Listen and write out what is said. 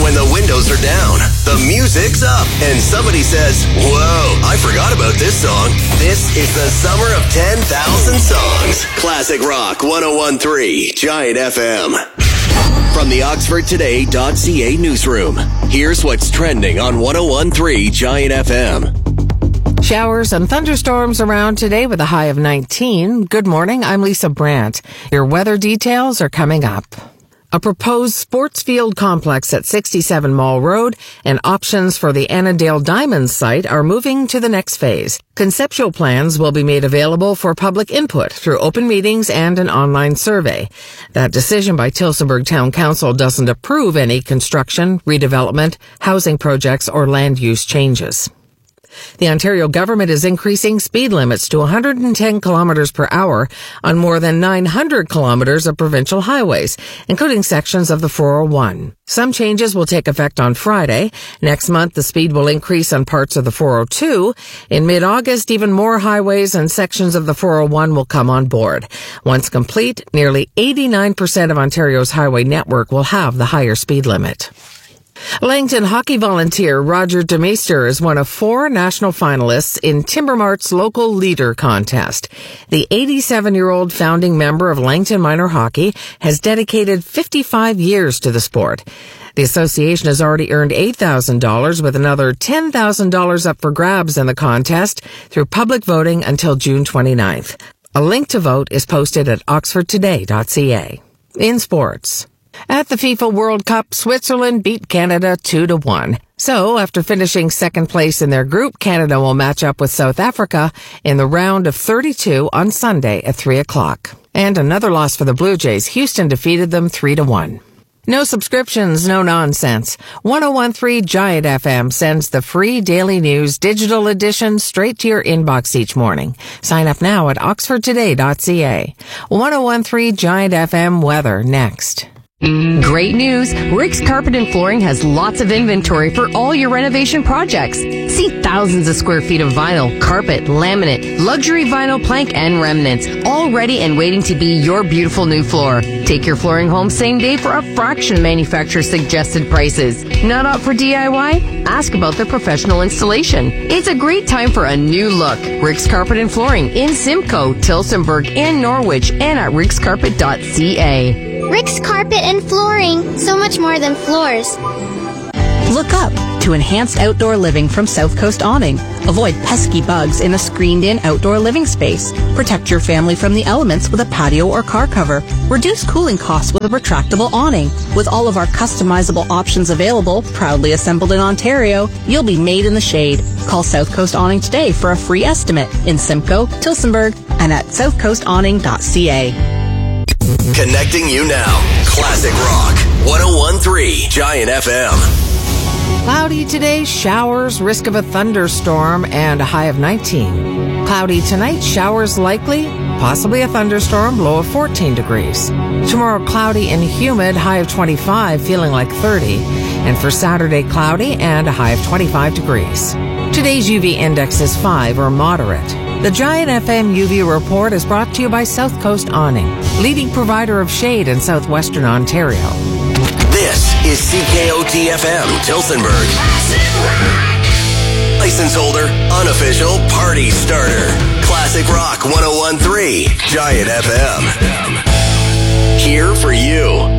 when the windows are down, the music's up, and somebody says, whoa, I forgot about this song. This is the summer of 10,000 songs. Classic Rock 101.3 Giant FM. From the OxfordToday.ca newsroom, here's what's trending on 101.3 Giant FM. Showers and thunderstorms around today with a high of 19. Good morning, I'm Lisa Brandt. Your weather details are coming up. A proposed sports field complex at 67 Mall Road and options for the Annandale Diamonds site are moving to the next phase. Conceptual plans will be made available for public input through open meetings and an online survey. That decision by Tillsonburg Town Council doesn't approve any construction, redevelopment, housing projects, or land use changes. The Ontario government is increasing speed limits to 110 kilometers per hour on more than 900 kilometers of provincial highways, including sections of the 401. Some changes will take effect on Friday. Next month, the speed will increase on parts of the 402. In mid-August, even more highways and sections of the 401 will come on board. Once complete, nearly 89% of Ontario's highway network will have the higher speed limit. Langton hockey volunteer Roger DeMeester is one of 4 national finalists in Timbermart's local leader contest. The 87-year-old founding member of Langton Minor Hockey has dedicated 55 years to the sport. The association has already earned $8,000 with another $10,000 up for grabs in the contest through public voting until June 29th. A link to vote is posted at oxfordtoday.ca. In sports. At the FIFA World Cup, Switzerland beat Canada 2-1. So, after finishing second place in their group, Canada will match up with South Africa in the round of 32 on Sunday at 3 o'clock. And another loss for the Blue Jays. Houston defeated them 3-1. No subscriptions, no nonsense. 101.3 Giant FM sends the free daily news digital edition straight to your inbox each morning. Sign up now at oxfordtoday.ca. 101.3 Giant FM weather next. Great news! Rick's Carpet and Flooring has lots of inventory for all your renovation projects. See thousands of square feet of vinyl, carpet, laminate, luxury vinyl plank, and remnants, all ready and waiting to be your beautiful new floor. Take your flooring home same day for a fraction of manufacturer's suggested prices. Not up for DIY? Ask about their professional installation. It's a great time for a new look. Rick's Carpet and Flooring in Simcoe, Tillsonburg, and Norwich, and at rickscarpet.ca. Rick's Carpet and Flooring, so much more than floors. Look up to enhanced outdoor living from South Coast Awning. Avoid pesky bugs in a screened-in outdoor living space. Protect your family from the elements with a patio or car cover. Reduce cooling costs with a retractable awning. With all of our customizable options available, proudly assembled in Ontario, you'll be made in the shade. Call South Coast Awning today for a free estimate in Simcoe, Tillsonburg, and at southcoastawning.ca. Connecting you now. Classic Rock 101.3 Giant FM. Cloudy today, showers, risk of a thunderstorm, and a high of 19. Cloudy tonight, showers likely, possibly a thunderstorm, low of 14 degrees. Tomorrow, cloudy and humid, high of 25, feeling like 30. And for Saturday, cloudy and a high of 25 degrees. Today's UV index is 5 or moderate. The Giant FM UV report is brought to you by South Coast Awning, leading provider of shade in southwestern Ontario. This is CKOT FM, Tillsonburg. License holder, unofficial party starter. Classic Rock 101.3 Giant FM. Here for you.